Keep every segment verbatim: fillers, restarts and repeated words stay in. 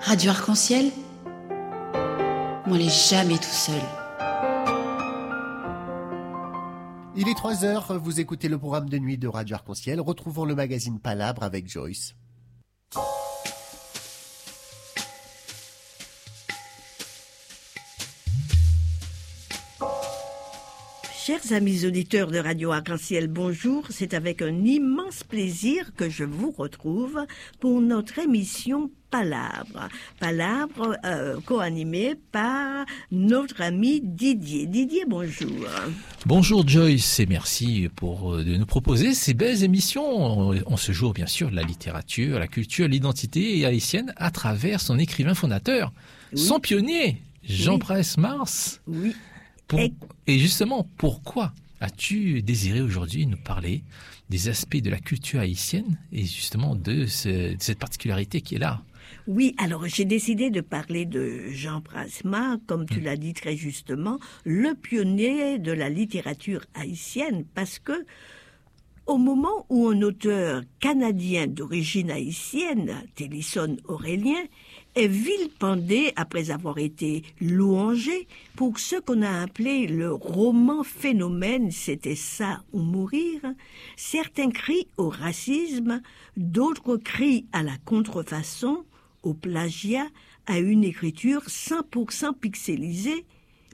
Radio Arc-en-Ciel, on n'est jamais tout seul. Il est trois heures, vous écoutez le programme de nuit de Radio Arc-en-Ciel. Retrouvons le magazine Palabre avec Joyce. Chers amis auditeurs de Radio Arc-en-Ciel, bonjour. C'est avec un immense plaisir que je vous retrouve pour notre émission Palabre. Palabre euh, co-animée par notre ami Didier. Didier, bonjour. Bonjour Joyce et merci pour euh, de nous proposer ces belles émissions. On se joue bien sûr la littérature, la culture, l'identité haïtienne à travers son écrivain fondateur, oui. son pionnier, Jean-Prince Mars. Oui. Pour, et justement, pourquoi as-tu désiré aujourd'hui nous parler des aspects de la culture haïtienne et justement de, ce, de cette particularité qui est là? Oui, alors j'ai décidé de parler de Jean-Prince Mars, comme tu mmh. l'as dit très justement, le pionnier de la littérature haïtienne, parce que au moment où un auteur canadien d'origine haïtienne, Télisson Aurélien, est vilipendé après avoir été louangé pour ce qu'on a appelé le roman phénomène, c'était ça ou mourir, certains crient au racisme, d'autres crient à la contrefaçon, au plagiat, à une écriture cent pour cent pixelisée.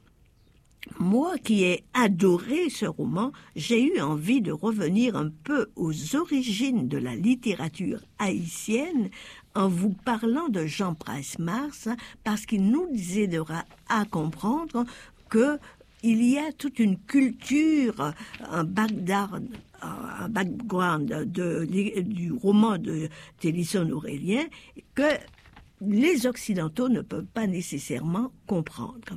Moi qui ai adoré ce roman, j'ai eu envie de revenir un peu aux origines de la littérature haïtienne en vous parlant de Jean-Prince Mars, parce qu'il nous aidera à comprendre que il y a toute une culture, un background, un background de, de, du roman de Télisson Aurélien que les Occidentaux ne peuvent pas nécessairement comprendre.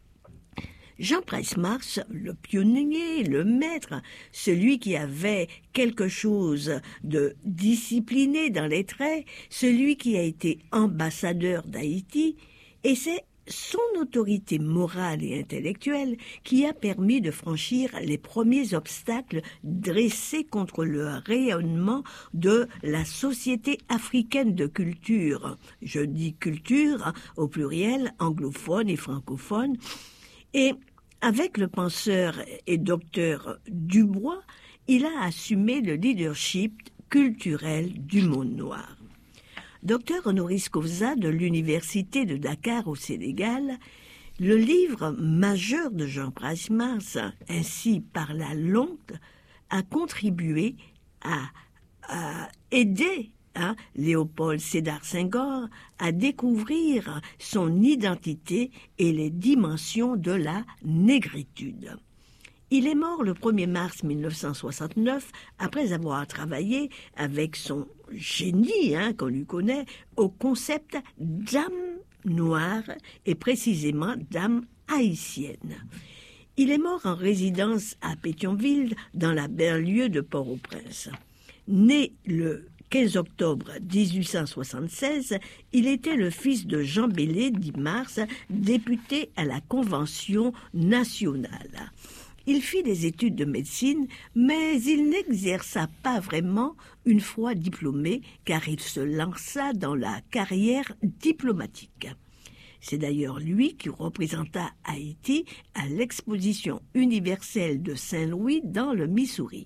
Jean-Prince Mars, le pionnier, le maître, celui qui avait quelque chose de discipliné dans les traits, celui qui a été ambassadeur d'Haïti, et c'est son autorité morale et intellectuelle qui a permis de franchir les premiers obstacles dressés contre le rayonnement de la société africaine de culture. Je dis culture au pluriel, anglophone et francophone, et avec le penseur et docteur Dubois, il a assumé le leadership culturel du monde noir. Docteur honoris causa de l'université de Dakar au Sénégal, le livre majeur de Jean-Prince Mars, ainsi par la longue, a contribué à, à aider Hein, Léopold Sédar Senghor à découvrir son identité et les dimensions de la négritude. Il est mort le premier mars mille neuf cent soixante-neuf après avoir travaillé avec son génie, hein, qu'on lui connaît, au concept d'âme noire et précisément d'âme haïtienne. Il est mort en résidence à Pétionville dans la banlieue de Port-au-Prince. Né le quinze octobre dix-huit cent soixante-seize, il était le fils de Jean Bellé, dit Mars, député à la Convention nationale. Il fit des études de médecine, mais il n'exerça pas vraiment une fois diplômé, car il se lança dans la carrière diplomatique. C'est d'ailleurs lui qui représenta Haïti à l'exposition universelle de Saint-Louis dans le Missouri.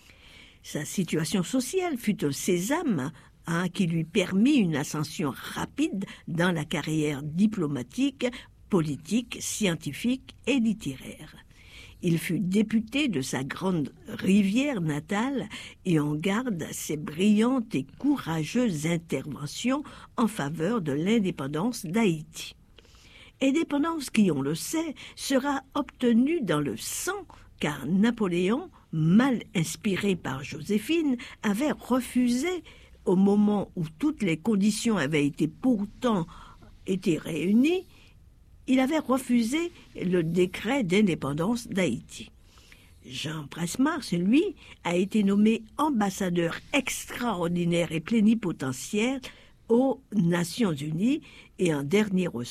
Sa situation sociale fut un sésame hein, qui lui permit une ascension rapide dans la carrière diplomatique, politique, scientifique et littéraire. Il fut député de sa grande rivière natale et on garde ses brillantes et courageuses interventions en faveur de l'indépendance d'Haïti. Indépendance qui, on le sait, sera obtenue dans le sang, car Napoléon, mal inspiré par Joséphine, avait refusé, au moment où toutes les conditions avaient été pourtant été réunies, il avait refusé le décret d'indépendance d'Haïti. Jean-Prince Mars, lui, a été nommé ambassadeur extraordinaire et plénipotentiaire aux Nations Unies et en dernier